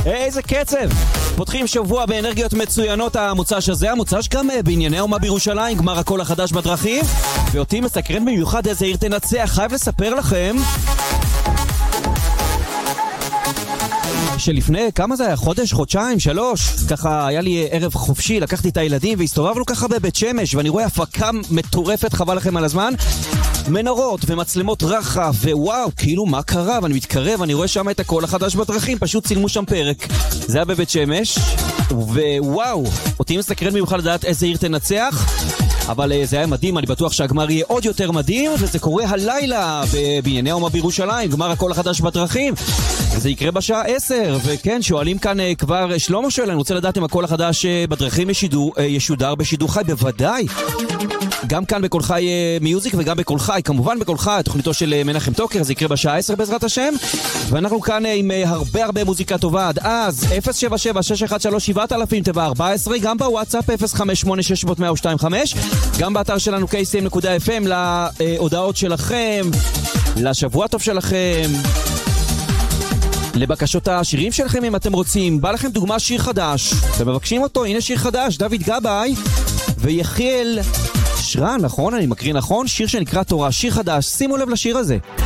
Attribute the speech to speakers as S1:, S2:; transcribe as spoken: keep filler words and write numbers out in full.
S1: איזה קצב! פותחים שבוע באנרגיות מצוינות המוצ"ש הזה, המוצ"ש גם בענייני האומה בירושלים, גמר הקול החדש בדרכים, ואותי מסקרן במיוחד איזה עיר תנצח. חייב לספר לכם שלפני, כמה זה היה? חודש, חודשיים, שלוש, ככה היה לי ערב חופשי, לקחתי את הילדים והסתובבנו ככה בבית שמש, ואני רואה הפקה מטורפת, חבל לכם על הזמן, מנורות ומצלמות רחב, ווואו, כאילו מה קרה? ואני מתקרב, אני רואה שם את הקול החדש בדרכים, פשוט צילמו שם פרק. זה היה בבית שמש, ווואו, אותי מסקרן במיוחד לדעת איזה עיר תנצח, אבל זה היה מדהים, אני בטוח שהגמר יהיה עוד יותר מדהים, וזה קורה הלילה בענייני האומה בירושלים, גמר הקול החדש בדרכים, וזה יקרה בשעה עשר, וכן, שואלים כאן כבר, שלמה שואל, אני רוצה לדעת אם הקול החדש בדרכים ישידור, ישודר בשידור חי, בוודאי. גם כאן בכל חי מיוזיק וגם בכל חי, כמובן בכל חי, תוכניתו של מנחם טוקר, זה יקרה בשעה עשר בעזרת השם, ואנחנו כאן עם הרבה הרבה מוזיקה טובה. עד אז אפס שבע שבע שש אחת שלוש שבע אלפים תבע ארבע עשרה, גם בוואטסאפ אפס חמש שמונה שש אפס אפס שתיים חמש, גם באתר שלנו קיי סי אם נקודה אף אם להודעות שלכם, לשבוע טוב שלכם, לבקשות השירים שלכם אם אתם רוצים. בא לכם דוגמה שיר חדש אתם מבקשים אותו, הנה שיר חדש, דוד גבאי ויחיאל שרן, נכון? אני מקריא נכון? שיר שנקרא תורה, שיר חדש, שימו לב לשיר הזה.